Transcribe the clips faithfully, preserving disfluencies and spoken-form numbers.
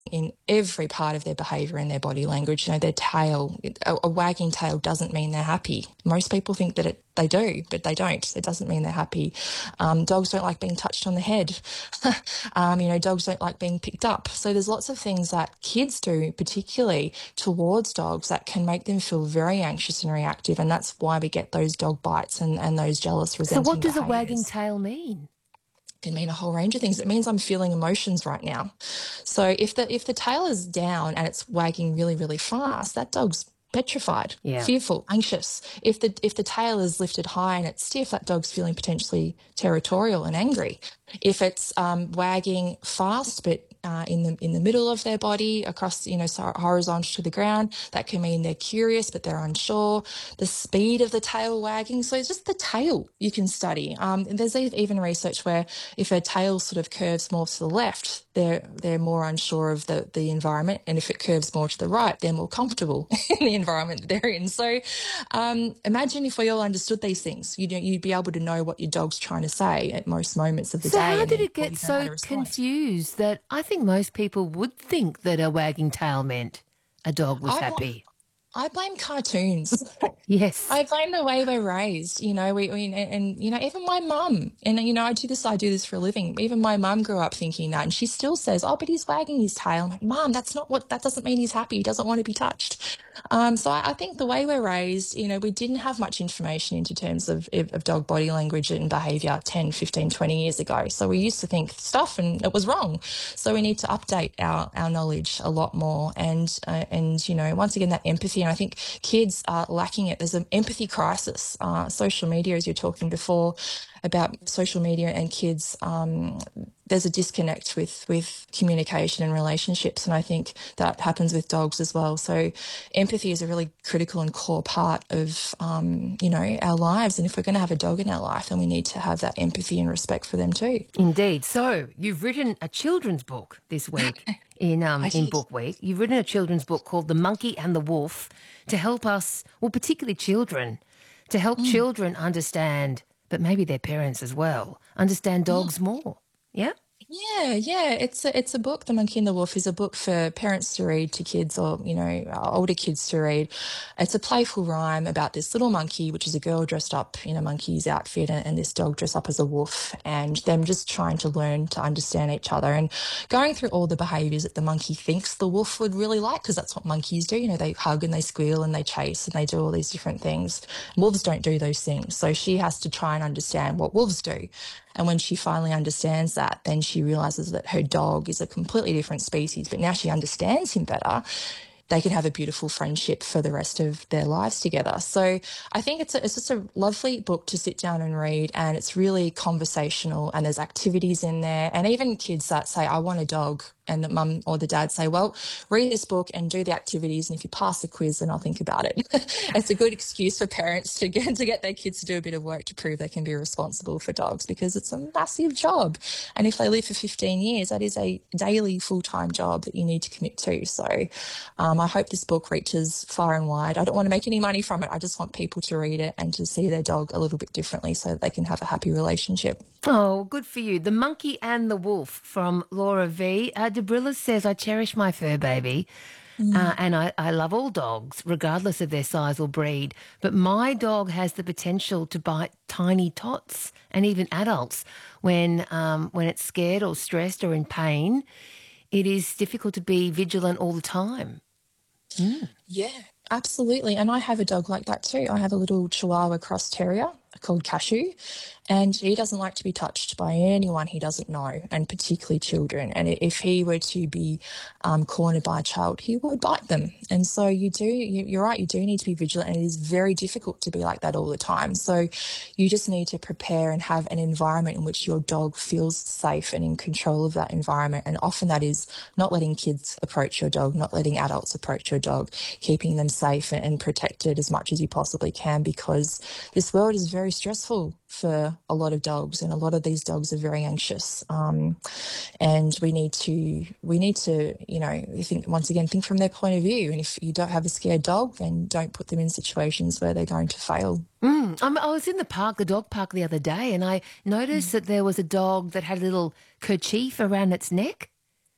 in every part of their behaviour and their body language. You know, their tail, a, a wagging tail doesn't mean they're happy. Most people think that it, they do, but they don't. It doesn't mean they're happy. Um, dogs don't like being touched on the head. um, you know, dogs don't like being picked up. So there's lots of things that kids do, particularly towards dogs, that can make them feel very anxious and reactive, and that's why we get those dog bites and, and those jealous, So what resenting does a wagging behaviours. tail mean? Can mean a whole range of things. It means I'm feeling emotions right now. So if the if the tail is down and it's wagging really, really fast, that dog's petrified, Yeah. fearful, anxious. If the if the tail is lifted high and it's stiff, that dog's feeling potentially territorial and angry. If it's um, wagging fast but uh, in the in the middle of their body, across, you know, so horizontal to the ground, that can mean they're curious but they're unsure. The speed of the tail wagging, so it's just the tail you can study. Um, and there's even research where if a tail sort of curves more to the left, they're they're more unsure of the the environment, and if it curves more to the right, they're more comfortable in the environment that they're in. So um, imagine if we all understood these things. You'd you'd be able to know what your dog's trying to say at most moments of the So day, how and did then it get you know how so to respond. confused that I think most people would think that a wagging tail meant a dog was I happy? I blame cartoons. Yes. I blame the way we're raised. You know, we, we and, and, you know, even my mum, and, you know, I do this, I do this for a living. Even my mum grew up thinking that, and she still says, oh, but he's wagging his tail. I'm like, Mum, that's not what, that doesn't mean he's happy. He doesn't want to be touched. Um, so I, I think the way we're raised, you know, we didn't have much information into terms of, of, of dog body language and behaviour ten, fifteen, twenty years ago. So we used to think stuff and it was wrong. So we need to update our, our knowledge a lot more. And, uh, and, you know, once again, that empathy. And I think kids are lacking it. There's an empathy crisis. Uh, social media, as you're talking before about social media and kids, um, there's a disconnect with, with communication and relationships. And I think that happens with dogs as well. So empathy is a really critical and core part of, um, you know, our lives. And if we're going to have a dog in our life, then we need to have that empathy and respect for them too. Indeed. So you've written a children's book this week in um I in did. Book Week. You've written a children's book called The Monkey and the Wolf to help us, well, particularly children, to help Mm, children understand, but maybe their parents as well, understand mm. dogs more. Yeah? Yeah, yeah. It's a it's a book. The Monkey and the Wolf is a book for parents to read to kids, or you know, older kids to read. It's a playful rhyme about this little monkey, which is a girl dressed up in a monkey's outfit, and, and this dog dressed up as a wolf, and them just trying to learn to understand each other and going through all the behaviours that the monkey thinks the wolf would really like, because that's what monkeys do. You know, they hug and they squeal and they chase and they do all these different things. Wolves don't do those things, so she has to try and understand what wolves do. And when she finally understands that, then she realizes that her dog is a completely different species, but now she understands him better. They can have a beautiful friendship for the rest of their lives together. So I think it's a, it's just a lovely book to sit down and read, and it's really conversational, and there's activities in there. And even kids that say, I want a dog, and the mum or the dad say, well, read this book and do the activities, and if you pass the quiz, then I'll think about it. It's a good excuse for parents to get to get their kids to do a bit of work to prove they can be responsible for dogs, because it's a massive job. And if they live for fifteen years, that is a daily full-time job that you need to commit to. So um, I hope this book reaches far and wide. I don't want to make any money from it. I just want people to read it and to see their dog a little bit differently so that they can have a happy relationship. Oh, good for you. The Monkey and the Wolf from Laura V. Uh, Debrilla says, I cherish my fur baby. Uh, and I, I love all dogs, regardless of their size or breed. But my dog has the potential to bite tiny tots and even adults when um, when it's scared or stressed or in pain. It is difficult to be vigilant all the time. Mm. Yeah, absolutely. And I have a dog like that too. I have a little Chihuahua cross terrier called Cashew, and he doesn't like to be touched by anyone he doesn't know, and particularly children. And if he were to be um, cornered by a child, he would bite them. And so you do, you, you're right, you do need to be vigilant, and it is very difficult to be like that all the time. So you just need to prepare and have an environment in which your dog feels safe and in control of that environment. And often that is not letting kids approach your dog, not letting adults approach your dog, keeping them safe and protected as much as you possibly can, because this world is very stressful for a lot of dogs, and a lot of these dogs are very anxious. Um, and we need to, we need to, you know, think once again, think from their point of view. And if you don't have a scared dog, then don't put them in situations where they're going to fail. Mm. Um, I was in the park, the dog park the other day, and I noticed that there was a dog that had a little kerchief around its neck.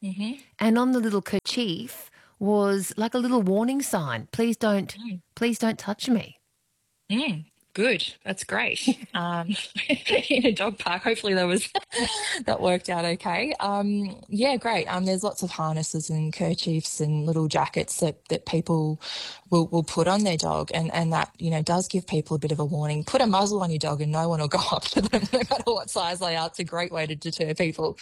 Mm-hmm. And on the little kerchief was like a little warning sign. Please don't, Mm. please don't touch me. Mm. Good. That's great. Um, in a dog park. Hopefully that was that worked out okay. Um, yeah, great. Um, there's lots of harnesses and kerchiefs and little jackets that that people will will put on their dog, and and that you know does give people a bit of a warning. Put a muzzle on your dog, and no one will go up to them, no matter what size they are. It's a great way to deter people.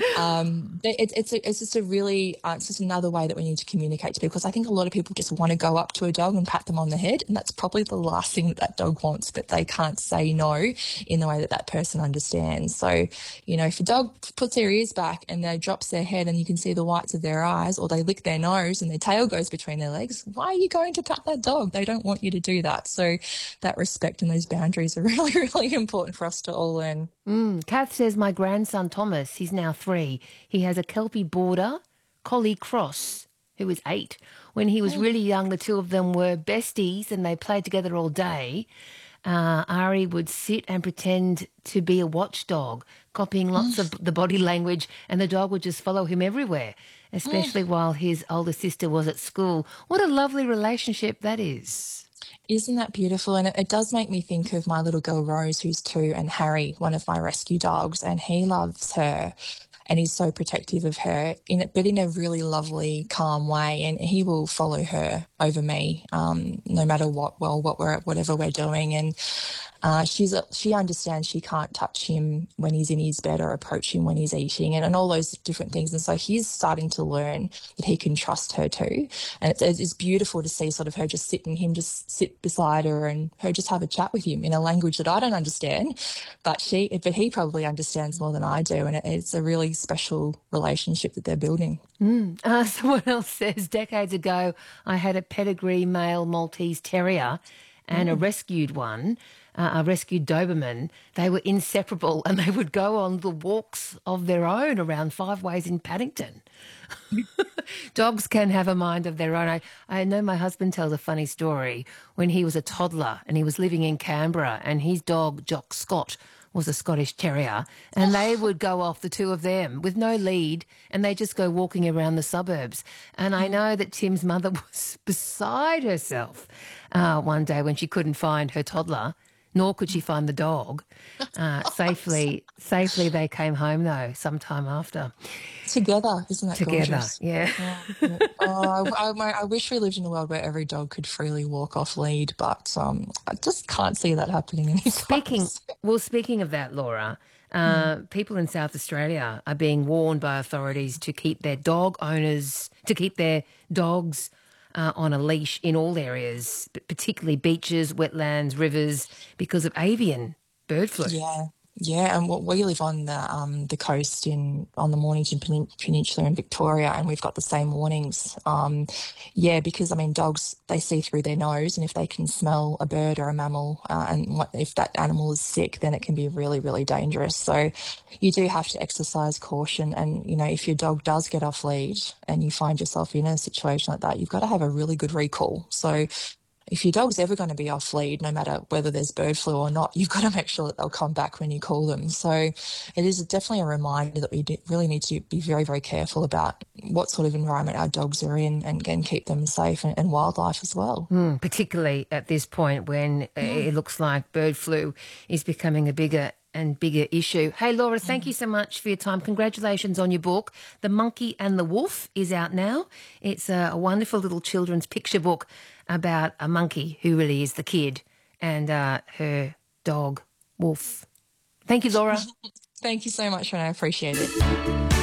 Um, but it's it's a, it's just a really uh, it's just another way that we need to communicate to people, because I think a lot of people just want to go up to a dog and pat them on the head, and that's probably the last thing that that dog wants, but they can't say no in the way that that person understands. So, you know, if a dog puts their ears back and they drops their head and you can see the whites of their eyes, or they lick their nose and their tail goes between their legs, why are you going to pat that dog? They don't want you to do that. So that respect and those boundaries are really, really important for us to all learn. Mm. Kath says, my grandson Thomas, he's now three. He has a Kelpie border collie cross who is eight. When he was really young, the two of them were besties and they played together all day. Uh, Ari would sit and pretend to be a watchdog, copying lots of the body language, and the dog would just follow him everywhere, especially while his older sister was at school. What a lovely relationship that is. Isn't that beautiful? And it, it does make me think of my little girl Rose, who's two, and Harry, one of my rescue dogs, and he loves her and he's so protective of her, in it, but in a really lovely, calm way. And he will follow her over me, um, no matter what, well, what we're, whatever we're doing. And uh, she's a, she understands she can't touch him when he's in his bed or approach him when he's eating, and, and all those different things. And so he's starting to learn that he can trust her too. And it's, it's beautiful to see sort of her just sit and him just sit beside her and her just have a chat with him in a language that I don't understand, but she, but he probably understands more than I do. And it, it's a really special relationship that they're building. Mm. Uh, someone else says, decades ago, I had a pedigree male Maltese terrier and mm. a rescued one, uh, a rescued Doberman. They were inseparable and they would go on the walks of their own around Five Ways in Paddington. Dogs can have a mind of their own. I, I know my husband tells a funny story when he was a toddler and he was living in Canberra, and his dog, Jock Scott, was a Scottish Terrier, and they would go off, the two of them, with no lead, and they just go walking around the suburbs. And I know that Tim's mother was beside herself uh, one day when she couldn't find her toddler, nor could she find the dog. Uh, safely, safely they came home, though, sometime after. Together, isn't that Together, gorgeous? yeah. Yeah. Oh, I, I, I wish we lived in a world where every dog could freely walk off lead, but um, I just can't see that happening anytime. Speaking, well, speaking of that, Laura, uh, mm. people in South Australia are being warned by authorities to keep their dog owners, to keep their dogs uh, on a leash in all areas, particularly beaches, wetlands, rivers, because of avian bird flu. Yeah. Yeah, and we live on the um, the coast in on the Mornington Peninsula in Victoria, and we've got the same warnings. Um, yeah, because I mean, dogs, they see through their nose, and if they can smell a bird or a mammal, uh, and what, if that animal is sick, then it can be really, really dangerous. So you do have to exercise caution. And you know, if your dog does get off lead and you find yourself in a situation like that, you've got to have a really good recall. So if your dog's ever going to be off lead, no matter whether there's bird flu or not, you've got to make sure that they'll come back when you call them. So it is definitely a reminder that we do really need to be very, very careful about what sort of environment our dogs are in, and, and keep them safe, and, and wildlife as well. Mm, particularly at this point when mm. it looks like bird flu is becoming a bigger and bigger issue. Hey, Laura, thank mm. you so much for your time. Congratulations on your book. The Monkey and the Wolf is out now. It's a, a wonderful little children's picture book about a monkey who really is the kid and uh, her dog, Wolf. Thank you, Laura. Thank you so much, Renee. I appreciate it.